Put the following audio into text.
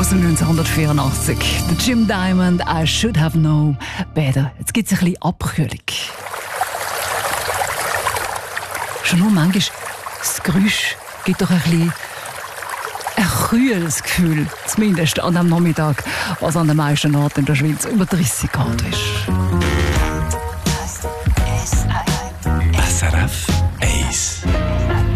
aus dem 1984. Der Jim Diamond, I Should Have Known Better. Jetzt gibt es ein bisschen Abkühlung. Schon nur manchmal das Geräusch gibt doch ein bisschen ein kühles Gefühl, zumindest an dem Nachmittag, was an den meisten Orten in der Schweiz über 30 Grad ist.